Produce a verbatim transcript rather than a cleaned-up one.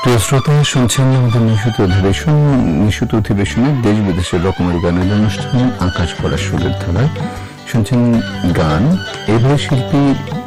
প্রিয় শ্রোতা, শুনছেন আমাদের নিশুত অধিবেশন। নিশুত অধিবেশনে দেশ বিদেশের রকমারি গানের অনুষ্ঠান আকাশ পড়া সুরের ধারায় শুনছেন গান। এবারে শিল্পী